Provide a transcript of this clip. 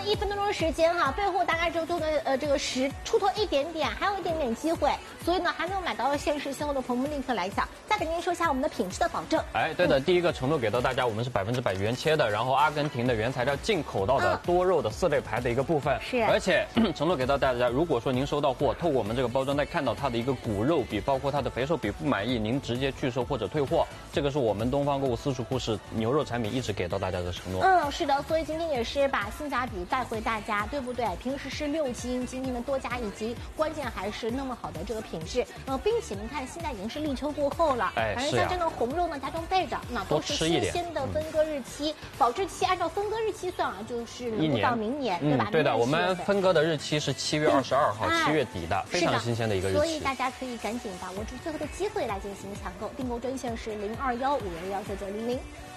1分多钟的时间哈，备货大概就的这个10出头一点点，还有一点点机会，所以呢还没有买到限时现货的朋友们立刻来抢。再给您说一下我们的品质的保证。 哎，对的，第一个承诺给到大家，我们是100%原切的，然后阿根廷的原材料进口到的多肉的4类牌的一个部分， 是， 而且承诺给到大家，如果说您收到货，透过我们这个包装袋看到它的一个骨肉比，包括它的肥瘦比不满意，您直接拒收或者退货，这个是我们东方购物私厨库是牛肉产品一直给到大家的承诺。 是的，所以今天也是把性价比带回大家，对不对？平时是6斤，今天的多加1斤，关键还是那么好的这个品质，并且您看现在已经是立秋过后了， 哎， 反正像这个红肉呢，家中备着，那都是新鲜的分割日期，保质期按照分割日期算啊，就是能够到明年，对吧？ 对的，我们分割的日期是7月22号，7月底的，非常新鲜的一个日期。 所以大家可以赶紧把握住最后的机会来进行抢购，订购专线是0215119900。